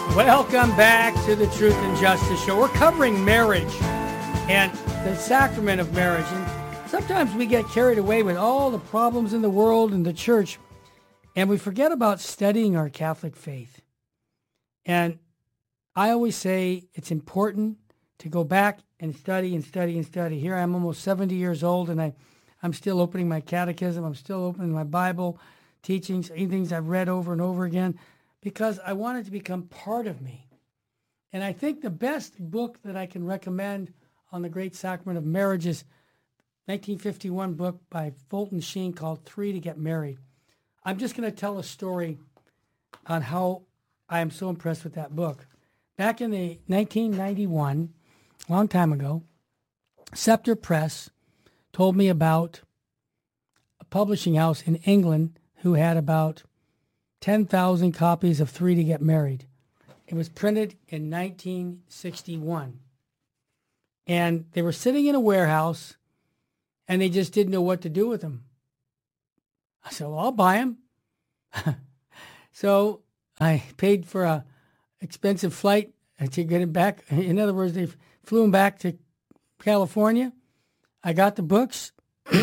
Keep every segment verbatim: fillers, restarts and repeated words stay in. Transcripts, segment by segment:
Welcome back to the Truth and Justice Show. We're covering marriage and the sacrament of marriage. And sometimes we get carried away with all the problems in the world and the church, and we forget about studying our Catholic faith. And I always say it's important to go back and study and study and study. Here I am almost seventy years old, and I, I'm still opening my catechism. I'm still opening my Bible teachings, things I've read over and over again, because I want it to become part of me. And I think the best book that I can recommend on the great sacrament of marriage is nineteen fifty-one book by Fulton Sheen called Three to Get Married. I'm just going to tell a story on how I am so impressed with that book. Back in the nineteen ninety-one, a long time ago, Scepter Press told me about a publishing house in England who had about ten thousand copies of Three to Get Married. It was printed in nineteen sixty-one. And they were sitting in a warehouse, and they just didn't know what to do with them. I said, well, I'll buy them. So I paid for a expensive flight to get it back. In other words, they flew them back to California. I got the books,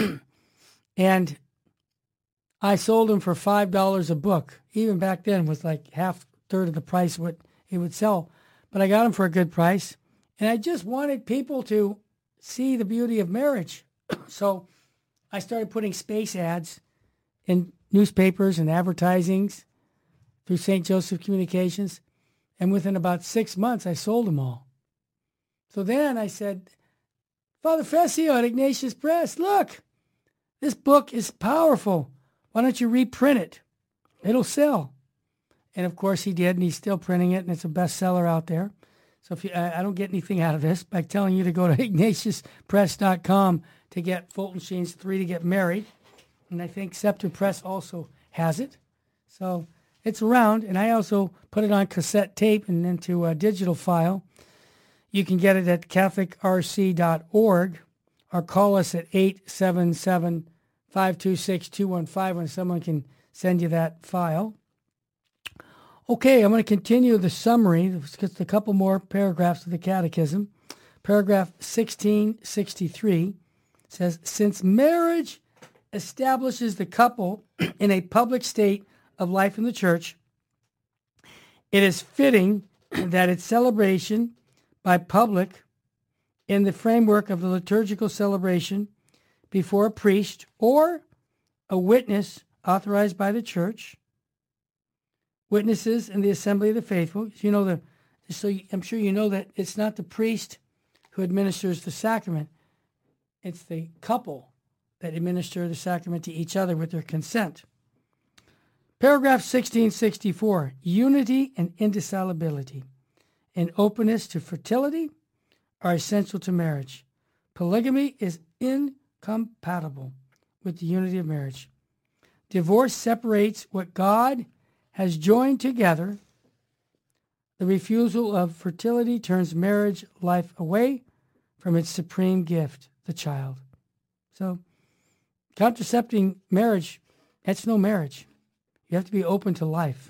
and I sold them for five dollars a book. Even back then, it was like half, third of the price what it would sell. But I got them for a good price. And I just wanted people to see the beauty of marriage. So I started putting space ads in newspapers and advertisings through Saint Joseph Communications. And within about six months, I sold them all. So then I said, Father Fessio at Ignatius Press, look, this book is powerful. Why don't you reprint it? It'll sell. And of course he did, and he's still printing it, and it's a bestseller out there. So if you, I, I don't get anything out of this by telling you to go to ignatius press dot com to get Fulton Sheen's Three to Get Married. And I think Scepter Press also has it. So it's around, and I also put it on cassette tape and into a digital file. You can get it at catholic r c dot org or call us at eight seven seven, five two six, two one five when someone can send you that file. Okay, I'm going to continue the summary. Just a couple more paragraphs of the Catechism. Paragraph sixteen sixty-three says, since marriage establishes the couple in a public state of life in the church, it is fitting that its celebration by public in the framework of the liturgical celebration before a priest or a witness authorized by the church, witnesses in the assembly of the faithful. You know the, so I'm sure you know that it's not the priest who administers the sacrament. It's the couple that administer the sacrament to each other with their consent. Paragraph sixteen sixty-four, unity and indissolubility and openness to fertility are essential to marriage. Polygamy is incompatible with the unity of marriage. Divorce separates what God has joined together. The refusal of fertility turns marriage life away from its supreme gift, the child. So, contracepting marriage, that's no marriage. You have to be open to life.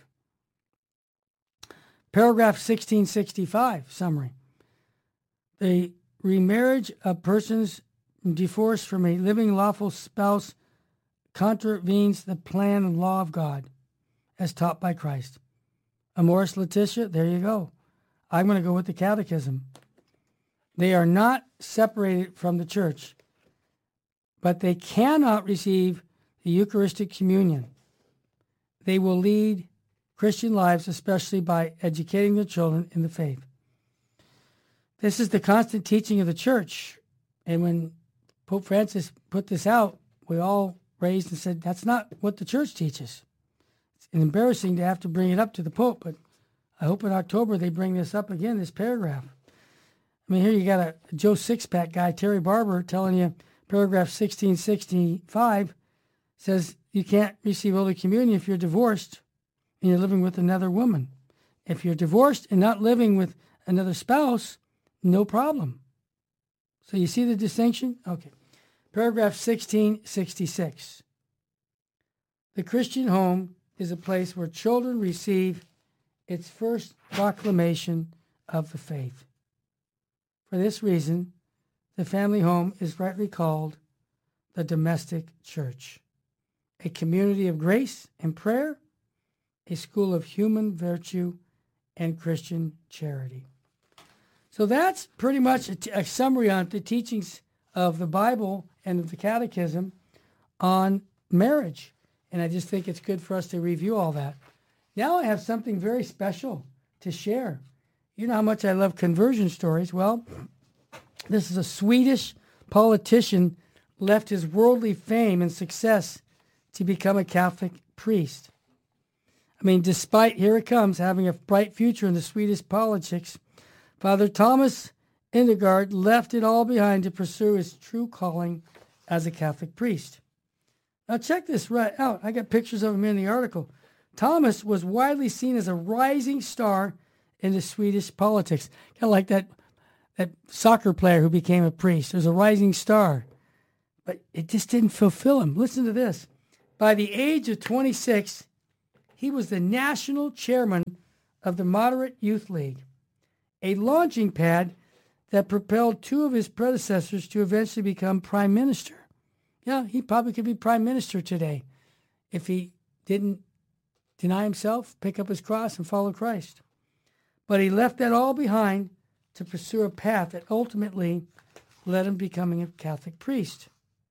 Paragraph sixteen sixty-five, summary. The remarriage of persons divorced from a living lawful spouse contravenes the plan and law of God as taught by Christ. Amoris Laetitia, there you go. I'm going to go with the Catechism. They are not separated from the church, but they cannot receive the Eucharistic communion. They will lead Christian lives, especially by educating their children in the faith. This is the constant teaching of the church. And when Pope Francis put this out, we all raised and said, that's not what the church teaches. It's embarrassing to have to bring it up to the Pope, but I hope in October they bring this up again, this paragraph. I mean, here you got a Joe Sixpack guy, Terry Barber, telling you paragraph sixteen sixty-five says you can't receive Holy Communion if you're divorced and you're living with another woman. If you're divorced and not living with another spouse, no problem. So you see the distinction? Okay. Paragraph sixteen sixty-six. The Christian home is a place where children receive its first proclamation of the faith. For this reason, the family home is rightly called the domestic church, a community of grace and prayer, a school of human virtue and Christian charity. So that's pretty much a, t- a summary on the teachings of the Bible and of the Catechism on marriage. And I just think it's good for us to review all that. Now I have something very special to share. You know how much I love conversion stories. Well, this is a Swedish politician left his worldly fame and success to become a Catholic priest. I mean, despite, here it comes, having a bright future in the Swedish politics, Father Thomas Indergaard left it all behind to pursue his true calling as a Catholic priest. Now check this right out. I got pictures of him in the article. Thomas was widely seen as a rising star in the Swedish politics. Kind of like that, that soccer player who became a priest. There's a rising star. But it just didn't fulfill him. Listen to this. By the age of twenty-six, he was the national chairman of the Moderate Youth League, a launching pad that propelled two of his predecessors to eventually become prime minister. Yeah, he probably could be prime minister today if he didn't deny himself, pick up his cross, and follow Christ. But he left that all behind to pursue a path that ultimately led him becoming a Catholic priest.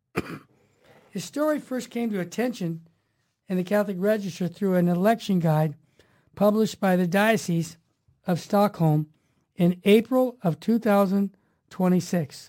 His story first came to attention in the Catholic Register through an election guide published by the Diocese of Stockholm in April of two thousand twenty-six.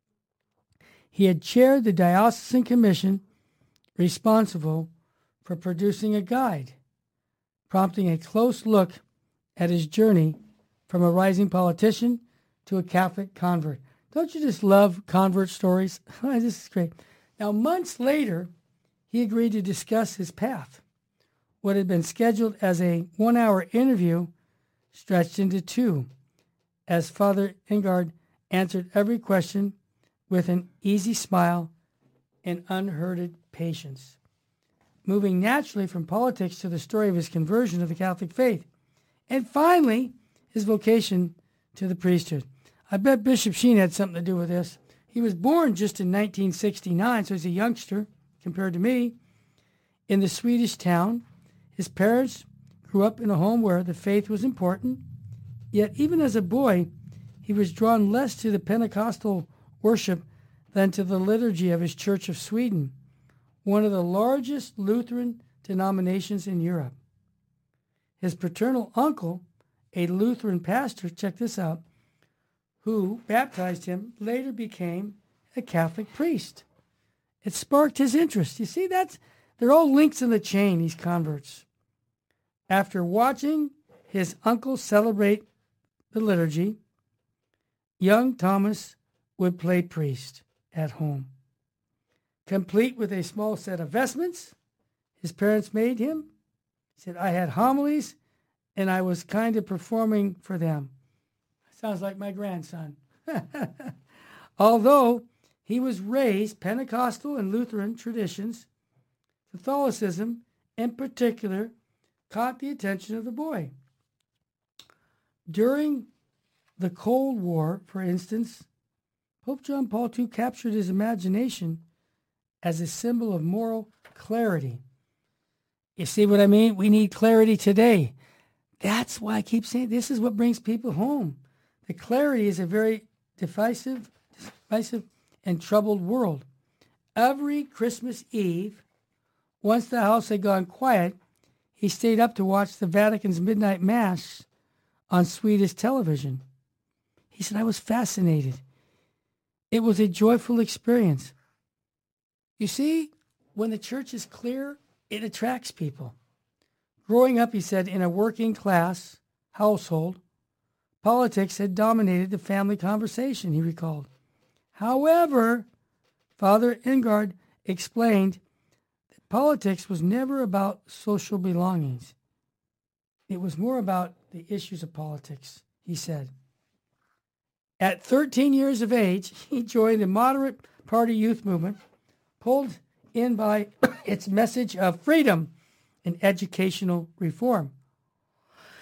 He had chaired the diocesan commission responsible for producing a guide, prompting a close look at his journey from a rising politician to a Catholic convert. Don't you just love convert stories? This is great. Now, months later, he agreed to discuss his path. What had been scheduled as a one-hour interview stretched into two, as Father Indergaard answered every question with an easy smile and unhurried patience, moving naturally from politics to the story of his conversion to the Catholic faith, and finally, his vocation to the priesthood. I bet Bishop Sheen had something to do with this. He was born just in nineteen sixty-nine, so he's a youngster compared to me, in the Swedish town. His parents grew up in a home where the faith was important, yet even as a boy, he was drawn less to the Pentecostal worship than to the liturgy of his Church of Sweden, one of the largest Lutheran denominations in Europe. His paternal uncle, a Lutheran pastor, check this out, who baptized him, later became a Catholic priest. It sparked his interest. You see, that's they're all links in the chain, these converts. After watching his uncle celebrate the liturgy, young Thomas would play priest at home. Complete with a small set of vestments his parents made him. He said, I had homilies, and I was kind of performing for them. Sounds like my grandson. Although he was raised Pentecostal and Lutheran traditions, Catholicism in particular caught the attention of the boy. During the Cold War, for instance, Pope John Paul the Second captured his imagination as a symbol of moral clarity. You see what I mean? We need clarity today. That's why I keep saying this is what brings people home. The clarity is a very divisive, divisive and troubled world. Every Christmas Eve, once the house had gone quiet, he stayed up to watch the Vatican's midnight mass on Swedish television. He said, I was fascinated. It was a joyful experience. You see, when the church is clear, it attracts people. Growing up, he said, in a working class household, politics had dominated the family conversation, he recalled. However, Father Indergaard explained that politics was never about social belongings. It was more about the issues of politics, he said. At thirteen years of age, he joined the Moderate Party youth movement, pulled in by its message of freedom and educational reform.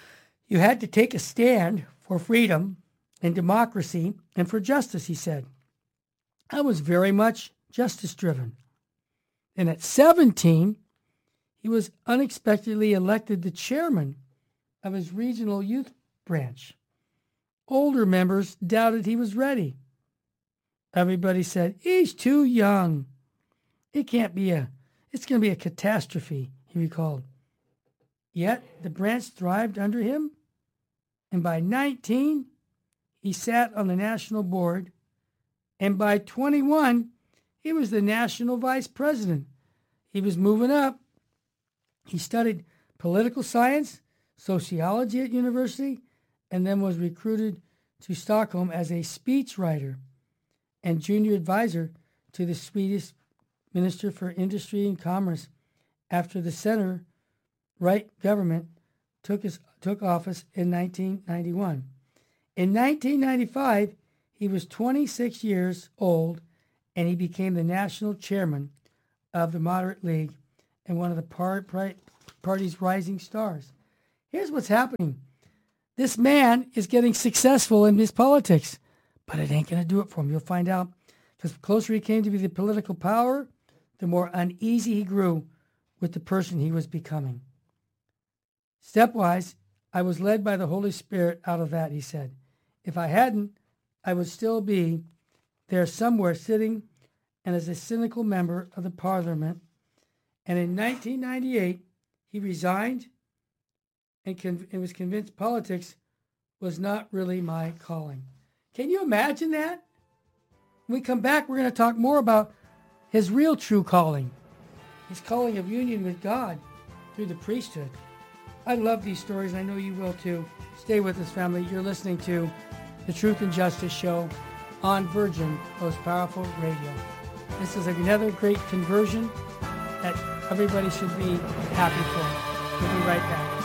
You had to take a stand for freedom and democracy and for justice, he said. I was very much justice-driven. And at seventeen, he was unexpectedly elected the chairman of his regional youth branch. Older members doubted he was ready. Everybody said, he's too young. It can't be a, it's going to be a catastrophe, he recalled. Yet the branch thrived under him, and by nineteen, he sat on the national board, and by twenty-one, he was the national vice president. He was moving up. He studied political science, sociology at university, and then was recruited to Stockholm as a speechwriter and junior advisor to the Swedish Minister for Industry and Commerce after the center-right government took, his, took office in nineteen ninety-one. In nineteen ninety-five, he was twenty-six years old, and he became the national chairman of the Moderate League and one of the par- par- party's rising stars. Here's what's happening. This man is getting successful in his politics, but it ain't going to do it for him. You'll find out, because the closer he came to be the political power, the more uneasy he grew with the person he was becoming. Stepwise, I was led by the Holy Spirit out of that, he said. If I hadn't, I would still be there somewhere sitting and as a cynical member of the parliament. And in nineteen ninety-eight, he resigned and, con- and was convinced politics was not really my calling. Can you imagine that? When we come back, we're going to talk more about his real true calling, his calling of union with God through the priesthood. I love these stories, and I know you will too. Stay with us, family. You're listening to the Truth and Justice Show on Virgin Most Powerful Radio. This is another great conversion that everybody should be happy for. We'll be right back.